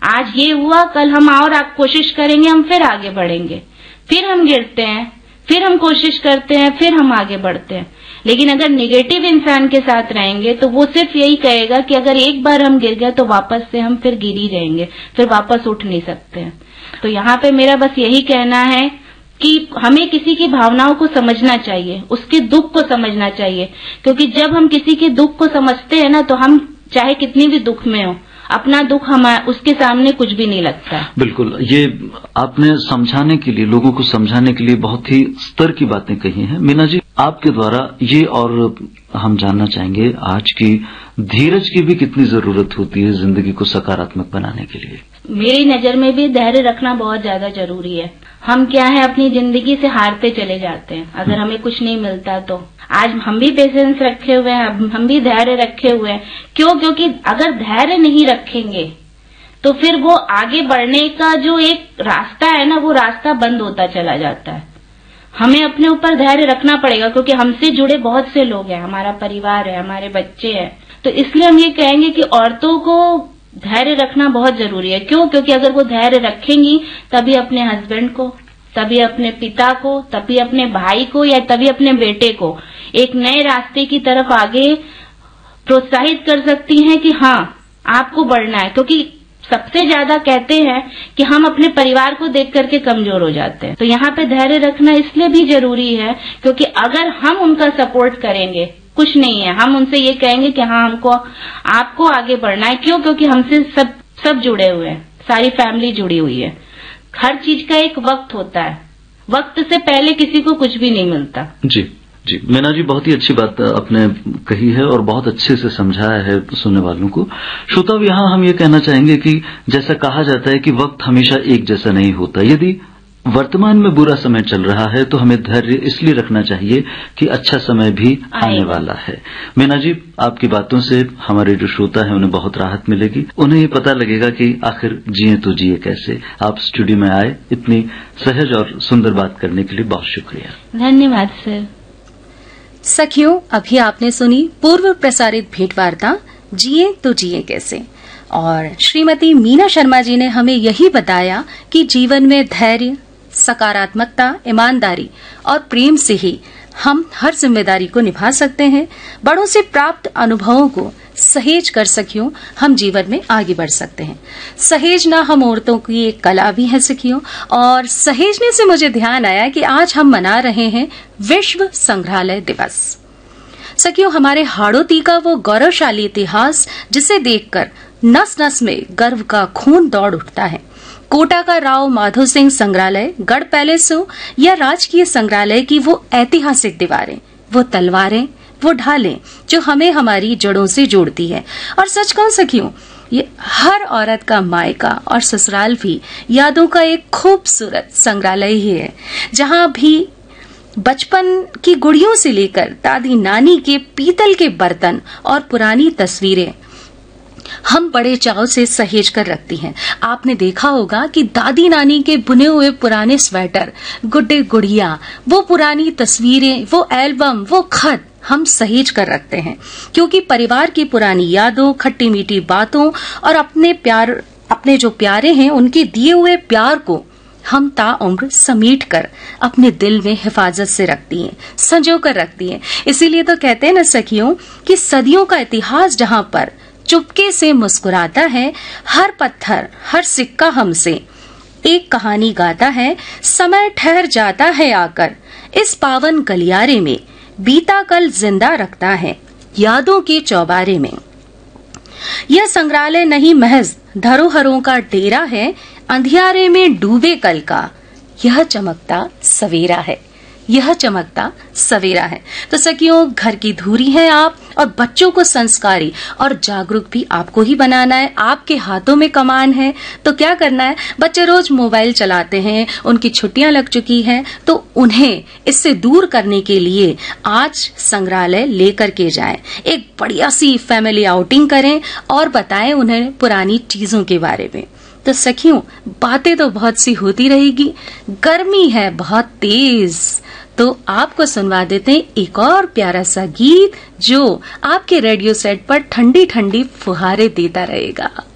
आज ये हुआ, कल हम और कोशिश करेंगे, हम फिर आगे बढ़ेंगे, फिर हम गिरते हैं, फिर हम कोशिश करते हैं, फिर हम आगे बढ़ते हैं। लेकिन अगर नेगेटिव इंसान के साथ रहेंगे तो वो सिर्फ यही कहेगा कि अगर एक बार हम गिर गए तो वापस से हम फिर गिर ही रहेंगे, फिर वापस उठ नहीं सकते हैं। तो यहाँ पे मेरा बस यही कहना है कि हमें किसी की भावनाओं को समझना चाहिए, उसके दुख को समझना चाहिए, क्योंकि जब हम किसी के दुख को समझते हैं ना, तो हम चाहे कितनी भी दुख में हो, अपना दुख उसके सामने कुछ भी नहीं लगता। बिल्कुल, ये आपने समझाने के लिए, लोगों को समझाने के लिए बहुत ही स्तर की बातें कही हैं। मीना जी, आपके द्वारा ये और हम जानना चाहेंगे आज की धीरज की भी कितनी जरूरत होती है जिंदगी को सकारात्मक बनाने के लिए। मेरी नजर में भी धैर्य रखना बहुत ज्यादा जरूरी है। हम क्या है, अपनी जिंदगी से हारते चले जाते हैं अगर हमें कुछ नहीं मिलता तो। आज हम भी पेशेंस रखे हुए हैं, हम भी धैर्य रखे हुए हैं। क्यों? क्योंकि अगर धैर्य नहीं रखेंगे तो फिर वो आगे बढ़ने का जो एक रास्ता है ना, वो रास्ता बंद होता चला जाता है। हमें अपने ऊपर धैर्य रखना पड़ेगा, क्योंकि हमसे जुड़े बहुत से लोग हैं, हमारा परिवार है, हमारे बच्चे हैं। तो इसलिए हम ये कहेंगे कि औरतों को धैर्य रखना बहुत जरूरी है। क्यों? क्योंकि अगर वो धैर्य रखेंगी तभी अपने हस्बैंड को, तभी अपने पिता को, तभी अपने भाई को, या तभी अपने बेटे को एक नए रास्ते की तरफ आगे प्रोत्साहित कर सकती हैं कि हाँ, आपको बढ़ना है। क्योंकि सबसे ज्यादा कहते हैं कि हम अपने परिवार को देख करके कमजोर हो जाते हैं। तो यहाँ पे धैर्य रखना इसलिए भी जरूरी है क्योंकि अगर हम उनका सपोर्ट करेंगे, कुछ नहीं है, हम उनसे ये कहेंगे कि हाँ, आपको आगे बढ़ना है। क्यों? क्योंकि हमसे सब जुड़े हुए हैं, सारी फैमिली जुड़ी हुई है। हर चीज का एक वक्त होता है, वक्त से पहले किसी को कुछ भी नहीं मिलता। जी जी, मीना जी, बहुत ही अच्छी बात आपने कही है और बहुत अच्छे से समझाया है सुनने वालों को। श्रोताओं, यहाँ हम ये कहना चाहेंगे कि जैसा कहा जाता है कि वक्त हमेशा एक जैसा नहीं होता। यदि वर्तमान में बुरा समय चल रहा है तो हमें धैर्य इसलिए रखना चाहिए कि अच्छा समय भी आने वाला है। मीना जी, आपकी बातों से हमारे जो श्रोता है उन्हें बहुत राहत मिलेगी, उन्हें ये पता लगेगा कि आखिर जिए तो जिए कैसे। आप स्टूडियो में आए, इतनी सहज और सुंदर बात करने के लिए बहुत शुक्रिया। धन्यवाद सर। सखियों, अभी आपने सुनी पूर्व प्रसारित भेंटवार्ता जिए तो जिए कैसे, और श्रीमती मीना शर्मा जी ने हमें यही बताया कि जीवन में धैर्य, सकारात्मकता, ईमानदारी और प्रेम से ही हम हर जिम्मेदारी को निभा सकते हैं। बड़ों से प्राप्त अनुभवों को सहेज कर सखियों हम जीवन में आगे बढ़ सकते हैं। सहेजना हम औरतों की एक कला भी है सखियों, और सहेजने से मुझे ध्यान आया कि आज हम मना रहे हैं विश्व संग्रहालय दिवस। सखियों, हमारे हाड़ोती का वो गौरवशाली इतिहास जिसे देखकर नस नस में गर्व का खून दौड़ उठता है। कोटा का राव माधो सिंह संग्रहालय, गढ़ पैलेस हो या राजकीय संग्रहालय की वो ऐतिहासिक दीवारें, वो तलवारें, वो ढालें जो हमें हमारी जड़ों से जोड़ती है। और सच कहूं सखियों, ये हर औरत का मायका और ससुराल भी यादों का एक खूबसूरत संग्रहालय ही है, जहां भी बचपन की गुड़ियों से लेकर दादी नानी के पीतल के बर्तन और पुरानी तस्वीरें हम बड़े चाव से सहेज कर रखती हैं। आपने देखा होगा कि दादी नानी के बुने हुए पुराने स्वेटर, गुड्डे गुड़िया, वो पुरानी तस्वीरें, वो एल्बम, वो खत हम सहेज कर रखते हैं, क्योंकि परिवार की पुरानी यादों, खट्टी मीठी बातों और अपने जो प्यारे हैं उनके दिए हुए प्यार को हम ताउम्र समेट कर अपने दिल में हिफाजत से रखती हैं, संजो कर रखती हैं। इसीलिए तो कहते हैं न सखियों कि सदियों का इतिहास जहां पर चुपके से मुस्कुराता है, हर पत्थर, हर सिक्का हमसे एक कहानी गाता है। समय ठहर जाता है आकर इस पावन गलियारे में, बीता कल जिंदा रखता है यादों के चौबारे में। यह संग्रहालय नहीं महज धरोहरों का डेरा है, अंधियारे में डूबे कल का यह चमकता सवेरा है, यह चमकता सवेरा है। तो सखियों, घर की धूरी हैं आप, और बच्चों को संस्कारी और जागरूक भी आपको ही बनाना है। आपके हाथों में कमान है। तो क्या करना है, बच्चे रोज मोबाइल चलाते हैं, उनकी छुट्टियां लग चुकी हैं, तो उन्हें इससे दूर करने के लिए आज संग्रहालय लेकर के जाएं। एक बढ़िया सी फैमिली आउटिंग करें और बताएं उन्हें पुरानी चीजों के बारे में। तो सखियों, बातें तो बहुत सी होती रहेगी, गर्मी है बहुत तेज, तो आपको सुनवा देते हैं एक और प्यारा सा गीत जो आपके रेडियो सेट पर ठंडी ठंडी फुहारे देता रहेगा।